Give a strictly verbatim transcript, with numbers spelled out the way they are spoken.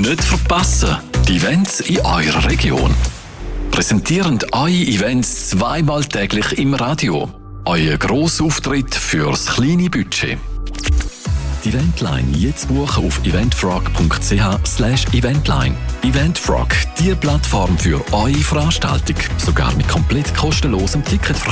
Nicht verpassen, die Events in eurer Region. Präsentieren eure Events zweimal täglich im Radio. Euer Grossauftritt fürs kleine Budget. Die Eventline jetzt buchen auf eventfrog punkt c h slash eventline. Eventfrog, die Plattform für eure Veranstaltung. Sogar mit komplett kostenlosem Ticketverkauf.